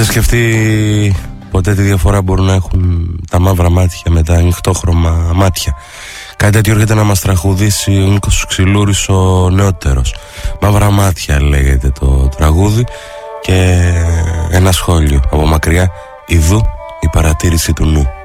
Έχετε σκεφτεί ποτέ τη διαφορά μπορούν να έχουν τα μαύρα μάτια με τα ανοιχτόχρωμα μάτια? Κάτι τέτοιο έρχεται να μας τραγουδήσει ο Νίκος Ξυλούρης ο νεότερος. Μαύρα μάτια λέγεται το τραγούδι. Και ένα σχόλιο από μακριά: ιδού η παρατήρηση του νου.